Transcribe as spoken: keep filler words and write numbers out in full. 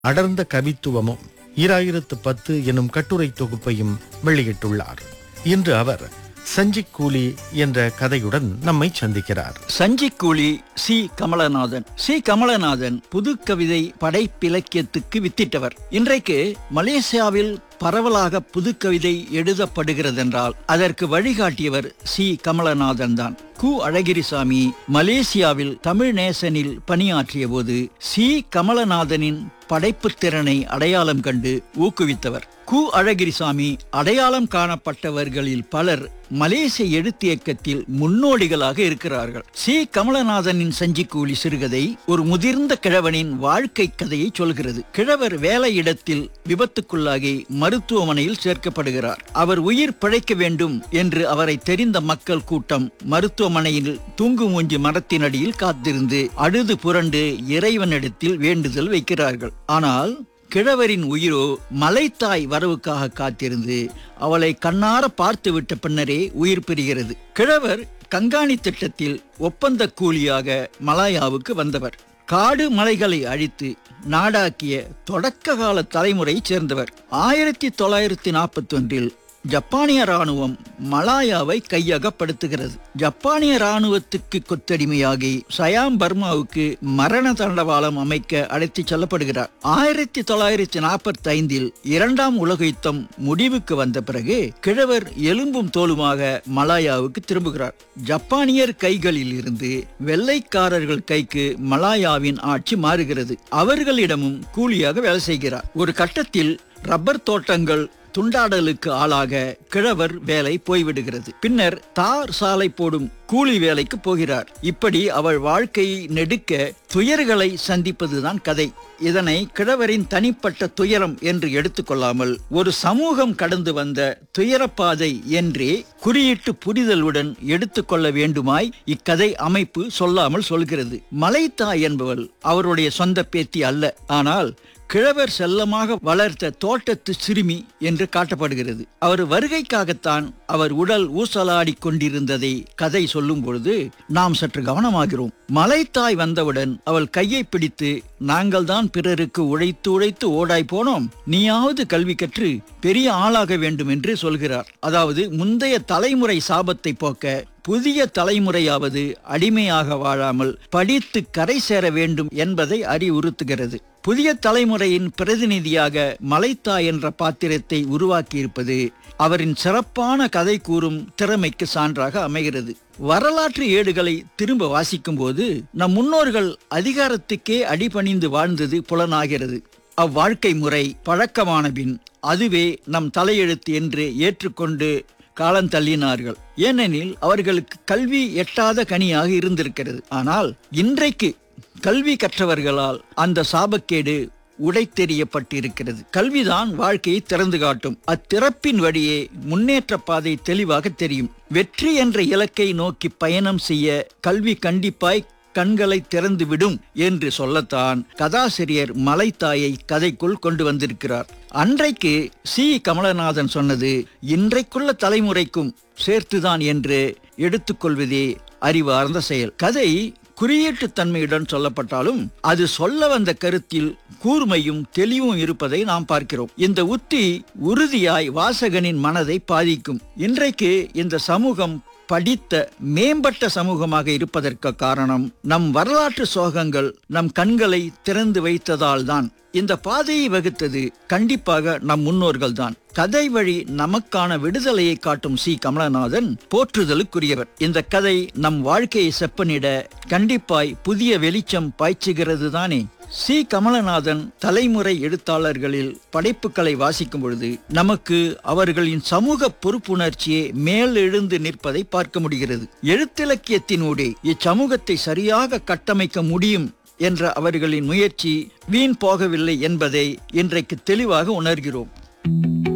அடர்ந்த கவித்துவமும் ஈராயிரத்து பத்து எனும் கட்டுரை தொகுப்பையும் வெளியிட்டுள்ளார். இன்று அவர் சஞ்சிக் கூலி என்ற கதையுடன் நம்மை சந்திக்கிறார். சஞ்சிக் கூலி சி கமலநாதன். சி கமலநாதன் புது கவிதை படைப்பிலக்கியத்துக்கு வித்திட்டவர். இன்றைக்கு மலேசியாவில் பரவலாக புது கவிதை எழுதப்படுகிறதென்றால் அதற்கு வழிகாட்டியவர் சி கமலநாதன் தான். கு அழகிரிசாமி மலேசியாவில் தமிழ் நேசனில் பணியாற்றிய போது சி கமலநாதனின் படைப்பு திறனை அடையாளம் கண்டு ஊக்குவித்தவர். கு அழகிரிசாமி அடையாளம் காணப்பட்டவர்களில் பலர் மலேசிய எழுத்து இயக்கத்தில் முன்னோடிகளாக இருக்கிறார்கள். சி கமலநாதனின் சஞ்சிக்கூலி சிறுகதை ஒரு முதிர்ந்த கிழவனின் வாழ்க்கை கதையை சொல்கிறது. கிழவர் வேலையிடத்தில் விபத்துக்குள்ளாகி மருத்துவமனையில் சேர்க்கப்படுகிறார். அவர் உயிர் பிழைக்க வேண்டும் என்று அவரை தெரிந்த மக்கள் கூட்டம் மருத்துவமனையில் தூங்கு மூஞ்சி மரத்தினடியில் காத்திருந்து அழுது புரண்டு இறைவனிடத்தில் வேண்டுதல் வைக்கிறார்கள். ஆனால் கிழவரின் உயிரோ மலைத்தாய் வரவுக்காக காத்திருந்து அவளை கண்ணார பார்த்துவிட்ட பின்னரே உயிர் பெறுகிறது. கிழவர் கங்காணி திட்டத்தில் ஒப்பந்த கூலியாக மலாயாவுக்கு வந்தவர். காடு மலைகளை அழித்து நாடாக்கிய தொடக்க கால தலைமுறையை சேர்ந்தவர். ஆயிரத்தி தொள்ளாயிரத்தி நாற்பத்தி ஒன்றில் ஜப்பானிய ராணுவம் மலாயாவை கையகப்படுத்துகிறது. ஜப்பானிய ராணுவத்துக்கு கொத்தடிமையாகி சயாம் பர்மாவுக்கு மரண தண்டவாளம் அமைக்க அழைத்து செல்லப்படுகிறார். ஆயிரத்தி தொள்ளாயிரத்தி நாற்பத்தி ஐந்தில் இரண்டாம் உலக யுத்தம் முடிவுக்கு வந்த பிறகு கிழவர் எலும்பும் தோலுமாக மலாயாவுக்கு திரும்புகிறார். ஜப்பானியர் கைகளில் இருந்து வெள்ளைக்காரர்கள் கைக்கு மலாயாவின் ஆட்சி மாறுகிறது. அவர்களிடமும் கூலியாக வேலை செய்கிறார். ஒரு கட்டத்தில் ரப்பர் தோட்டங்கள் துண்டாடலுக்கு ஆளாக கிழவர் வேலை போய்விடுகிறது. பின்னர் தார் சாலை போடும் கூலி வேலைக்கு போகிறார். இப்படி அவள் வாழ்க்கையை நெடுக்க துயர்களை சந்திப்பதுதான் கதை. இதனை கிழவரின் தனிப்பட்ட துயரம் என்று எடுத்துக்கொள்ளாமல் ஒரு சமூகம் கடந்து வந்த துயரப்பாதை என்றே குறியீட்டு புரிதலுடன் எடுத்துக்கொள்ள வேண்டுமாய் இக்கதை அமைப்பு சொல்லாமல் சொல்கிறது. மலைத்தாய் என்பவள் அவருடைய சொந்த பேத்தி அல்ல. ஆனால் கிழவர் செல்லமாக வளர்த்த தோட்டத்து சிறுமி என்று காட்டப்படுகிறது. அவர் வருகைக்காகத்தான் அவர் உடல் ஊசலாடி கொண்டிருந்ததை கதை சொல்லும் பொழுது நாம் சற்று கவனமாகிறோம். மலைத்தாய் வந்தவுடன் அவள் கையை பிடித்து, நாங்கள் தான் பிறருக்கு உழைத்து உழைத்து ஓடாய் போனோம், நீயாவது கல்வி கற்று பெரிய ஆளாக வேண்டும் என்று சொல்கிறார். அதாவது முந்தைய தலைமுறை சாபத்தை போக்க புதிய தலைமுறையாவது அடிமையாக வாழாமல் படித்து கரை சேர வேண்டும் என்பதை அறிவுறுத்துகிறது. புதிய தலைமுறையின் பிரதிநிதியாக மலைத்தாய் என்ற பாத்திரத்தை உருவாக்கியிருப்பது அவரின் சிறப்பான கதை கூறும் திறமைக்கு சான்றாக அமைகிறது. வரலாற்று ஏடுகளை திரும்ப வாசிக்கும் போது நம் முன்னோர்கள் அதிகாரத்துக்கே அடிபணிந்து வாழ்ந்தது புலனாகிறது. அவ்வாழ்க்கை முறை பழக்கமான பின் அதுவே நம் தலையெழுத்து என்று ஏற்றுக்கொண்டு காலந்தள்ளினார்கள். ஏனெனில் அவர்களுக்கு கல்வி எட்டாத கனியாக இருந்திருக்கிறது. ஆனால் இன்றைக்கு கல்வி கற்றவர்களால் அந்த சாபக்கேடு உடைத்தெறியப்பட்டிருக்கிறது. கல்விதான் வாழ்க்கையை திறந்து காட்டும். அத்திறப்பின் வழியே முன்னேற்ற பாதை தெளிவாக தெரியும். வெற்றி என்ற இலக்கை நோக்கி பயணம் செய்ய கல்வி கண்டிப்பாய் கண்களை திறந்து விடும் என்று சொல்லத்தான் கதாசிரியர் மலைத்தாயை கதைக்குள் கொண்டு வந்திருக்கிறார். அன்றைக்கு சி கமலநாதன் சொன்னது இன்றைக்குள்ள தலைமுறைக்கும் சேர்த்துதான் என்று எடுத்துக்கொள்வதே அறிவார்ந்த செயல். கதை குறியீட்டு தன்மையுடன் சொல்லப்பட்டாலும் அது சொல்ல வந்த கருத்தில் கூர்மையும் தெளிவும் இருப்பதை நாம் பார்க்கிறோம். இந்த உத்தி உறுதியாய் வாசகனின் மனதை பாதிக்கும். இன்றைக்கு இந்த சமூகம் படித்த மேம்பட்ட சமூகமாக இருப்பதற்கு காரணம் நம் வரலாற்று சோகங்கள் நம் கண்களை திறந்து வைத்ததால் தான். இந்த பாதையை வகுத்தது கண்டிப்பாக நம் முன்னோர்கள் தான். கதை வழி நமக்கான விடுதலையை காட்டும் சி கமலநாதன் போற்றுதலுக்குரியவர். இந்த கதை நம் வாழ்க்கையை செப்பனிட கண்டிப்பாய் புதிய வெளிச்சம் பாய்ச்சுகிறது தானே. சி கமலநாதன் தலைமுறை எழுத்தாளர்களில் படைப்புகளை வாசிக்கும் பொழுது நமக்கு அவர்களின் சமூக பொறுப்புணர்ச்சியை மேலெழுந்து நிற்பதை பார்க்க முடிகிறது. எழுத்திலக்கியத்தினூடே இச்சமூகத்தை சரியாக கட்டமைக்க முடியும் என்ற அவர்களின் முயற்சி வீண் போகவில்லை என்பதை இன்றைக்கு தெளிவாக உணர்கிறோம்.